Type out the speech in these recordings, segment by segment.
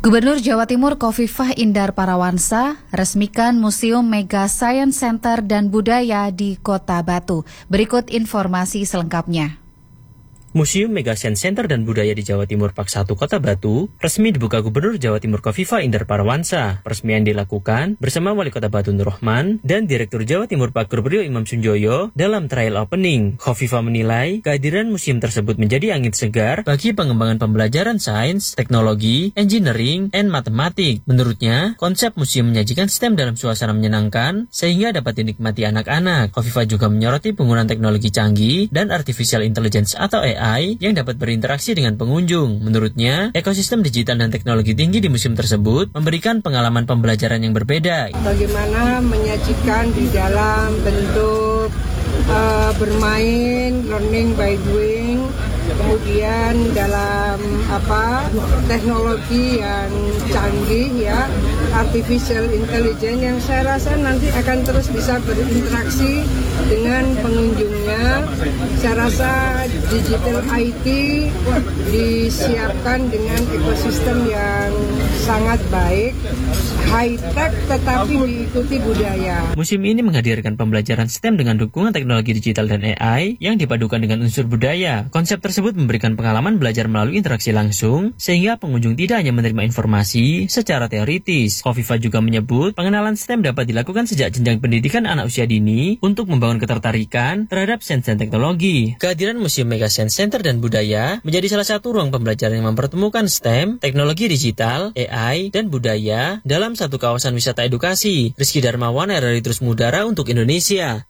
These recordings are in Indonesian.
Gubernur Jawa Timur Khofifah Indar Parawansa resmikan Museum Mega Science Center dan Budaya di Kota Batu. Berikut informasi selengkapnya. Museum Mega Science Center dan Budaya di Jawa Timur Park 1 Kota Batu resmi dibuka Gubernur Jawa Timur Khofifah Indar Parawansa. Peresmian dilakukan bersama Wali Kota Batu Nur Rahman dan Direktur Jawa Timur Park Gerbrio Imam Sunjoyo dalam trial opening. Khofifah menilai kehadiran museum tersebut menjadi angin segar bagi pengembangan pembelajaran sains, teknologi, engineering, and matematik. Menurutnya, konsep museum menyajikan STEM dalam suasana menyenangkan sehingga dapat dinikmati anak-anak. Khofifah juga menyoroti penggunaan teknologi canggih dan artificial intelligence atau AI yang dapat berinteraksi dengan pengunjung. Menurutnya, ekosistem digital dan teknologi tinggi di museum tersebut memberikan pengalaman pembelajaran yang berbeda. Bagaimana menyajikan di dalam bentuk bermain, learning by doing, kemudian dalam teknologi yang canggih ya, artificial intelligence yang saya rasa nanti akan terus bisa berinteraksi dengan pengunjungnya. Saya rasa digital IT disiapkan dengan ekosistem yang sangat baik, high tech tetapi diikuti budaya. Museum ini menghadirkan pembelajaran STEM dengan dukungan teknologi digital dan AI yang dipadukan dengan unsur budaya. Konsep tersebut memberikan pengalaman belajar melalui interaksi langsung sehingga pengunjung tidak hanya menerima informasi secara teoritis. Khofifah juga menyebut pengenalan STEM dapat dilakukan sejak jenjang pendidikan anak usia dini untuk membangun ketertarikan terhadap sains dan teknologi. Kehadiran Museum Mega Science Center dan Budaya menjadi salah satu ruang pembelajaran yang mempertemukan STEM, teknologi digital, AI, dan budaya dalam satu kawasan wisata edukasi. Rizky Darmawan, RRI Terus Mudara untuk Indonesia.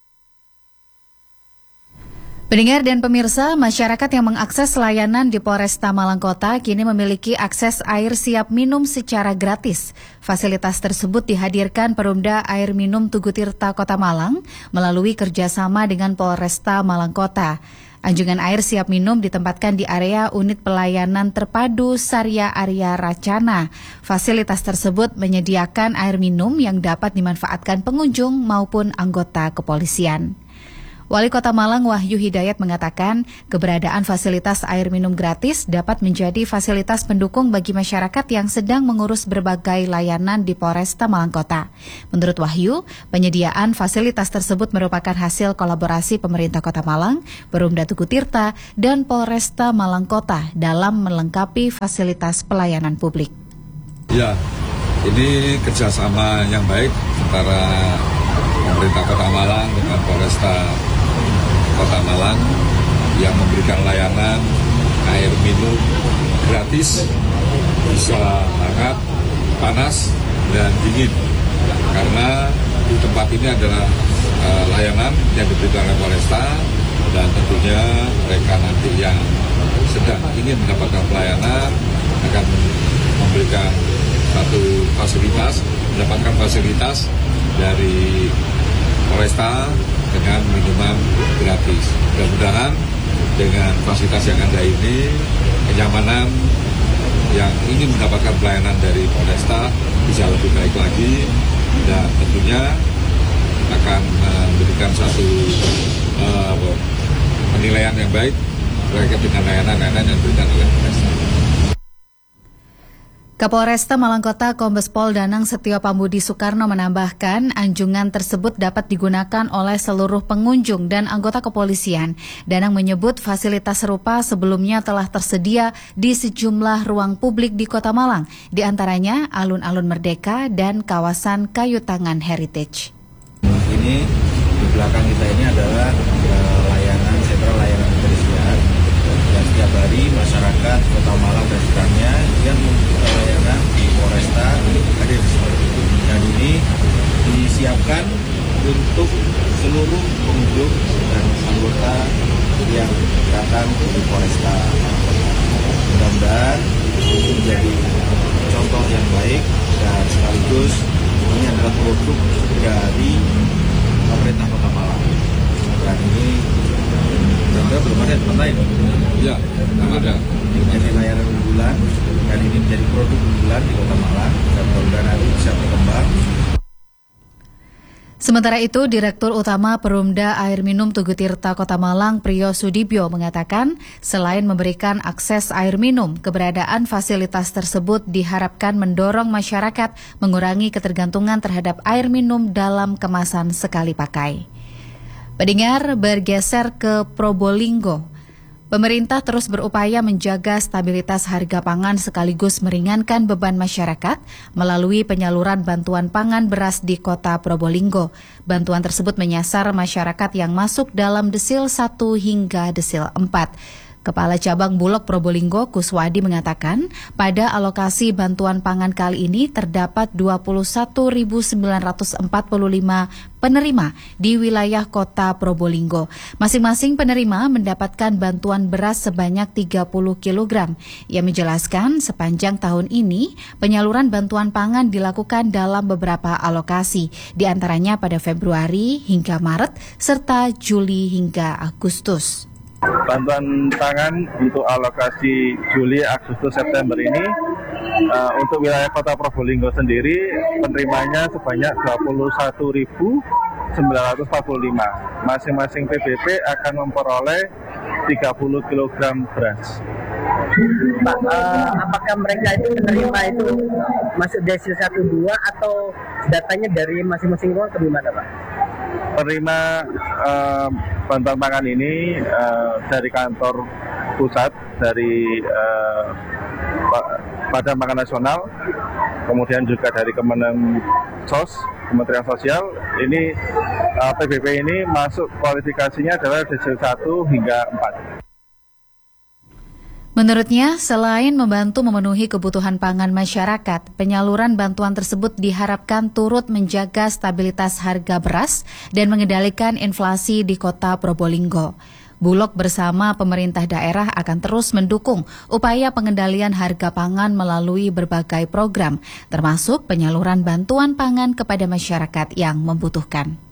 Pendengar dan pemirsa, masyarakat yang mengakses layanan di Polresta Malang Kota kini memiliki akses air siap minum secara gratis. Fasilitas tersebut dihadirkan Perumda Air Minum Tugu Tirta Kota Malang melalui kerjasama dengan Polresta Malang Kota. Anjungan air siap minum ditempatkan di area unit pelayanan terpadu Sarya Arya Racana. Fasilitas tersebut menyediakan air minum yang dapat dimanfaatkan pengunjung maupun anggota kepolisian. Wali Kota Malang Wahyu Hidayat mengatakan keberadaan fasilitas air minum gratis dapat menjadi fasilitas pendukung bagi masyarakat yang sedang mengurus berbagai layanan di Polresta Malang Kota. Menurut Wahyu, penyediaan fasilitas tersebut merupakan hasil kolaborasi pemerintah Kota Malang, Perumda Tugu Tirta, dan Polresta Malang Kota dalam melengkapi fasilitas pelayanan publik. Ya, ini kerjasama yang baik antara pemerintah Kota Malang dengan Polresta Kota Malang yang memberikan layanan air minum gratis, bisa hangat, panas, dan dingin. Karena di tempat ini adalah layanan yang diberikan oleh Polresta, dan tentunya mereka nanti yang sedang ingin mendapatkan pelayanan akan memberikan satu fasilitas, mendapatkan fasilitas dari Polresta dengan minuman gratis. Mudah-mudahan dengan fasilitas yang ada ini, kenyamanan yang ingin mendapatkan pelayanan dari Polresta bisa lebih baik lagi, dan tentunya akan memberikan satu penilaian yang baik terkait dengan layanan-layanan yang diberikan oleh Polresta. Kapolresta Malang Kota Kombes Pol Danang Setio Pambudi Soekarno menambahkan anjungan tersebut dapat digunakan oleh seluruh pengunjung dan anggota kepolisian. Danang menyebut fasilitas serupa sebelumnya telah tersedia di sejumlah ruang publik di Kota Malang, di antaranya Alun-Alun Merdeka dan kawasan Kayu Tangan Heritage. Ini di belakang kita ini adalah layanan sentra layanan kepolisian, dan setiap hari masyarakat Kota Malang dan sekitarnya yang membutuhkan layanan di Polresta hadir di sini. Dan ini disiapkan untuk seluruh pengunjung dan anggota yang datang di Polresta. Mudah-mudahan ini menjadi contoh yang baik, dan sekaligus ini adalah produk dari pemerintah Kota Malang. Dan ini belum ada tempat lain. Ya, belum ada. Ini menjadi layanan unggulan, dan ini menjadi produk unggulan di Kota Malang, dan mudah-mudahan nanti bisa berkembang. Sementara itu, Direktur Utama Perumda Air Minum Tugu Tirta Kota Malang, Priyo Sudibyo, mengatakan selain memberikan akses air minum, keberadaan fasilitas tersebut diharapkan mendorong masyarakat mengurangi ketergantungan terhadap air minum dalam kemasan sekali pakai. Pendengar, bergeser ke Probolinggo. Pemerintah terus berupaya menjaga stabilitas harga pangan sekaligus meringankan beban masyarakat melalui penyaluran bantuan pangan beras di Kota Probolinggo. Bantuan tersebut menyasar masyarakat yang masuk dalam desil 1 hingga desil 4. Kepala Cabang Bulog Probolinggo Kuswadi mengatakan pada alokasi bantuan pangan kali ini terdapat 21.945 penerima di wilayah Kota Probolinggo. Masing-masing penerima mendapatkan bantuan beras sebanyak 30 kg. Ia menjelaskan sepanjang tahun ini penyaluran bantuan pangan dilakukan dalam beberapa alokasi, di antaranya pada Februari hingga Maret serta Juli hingga Agustus. Bantuan pangan untuk alokasi Juli, Agustus, September ini untuk wilayah Kota Probolinggo sendiri penerimanya sebanyak 21.945. Masing-masing PBB akan memperoleh 30 kg beras. Pak, apakah mereka itu penerima itu masuk desil 1-2 atau datanya dari masing-masing ruang atau gimana, Pak? Penerima bantuan pangan ini dari kantor pusat, dari Badan Pangan Nasional, kemudian juga dari Kementerian Sosial. Ini PBB ini masuk kualifikasinya adalah desil 1 hingga 4. Menurutnya, selain membantu memenuhi kebutuhan pangan masyarakat, penyaluran bantuan tersebut diharapkan turut menjaga stabilitas harga beras dan mengendalikan inflasi di Kota Probolinggo. Bulog bersama pemerintah daerah akan terus mendukung upaya pengendalian harga pangan melalui berbagai program, termasuk penyaluran bantuan pangan kepada masyarakat yang membutuhkan.